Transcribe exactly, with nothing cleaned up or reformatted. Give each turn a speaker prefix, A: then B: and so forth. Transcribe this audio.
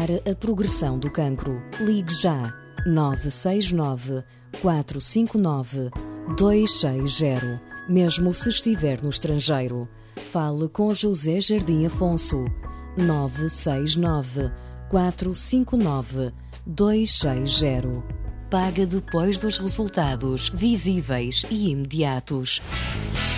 A: a progressão do cancro. Ligue já nove seis nove, quatro cinco nove, dois seis zero. Mesmo se estiver no estrangeiro, fale com José Jardim Afonso. nove seis nove, quatro cinco nove, dois seis zero. Paga depois dos resultados visíveis e imediatos.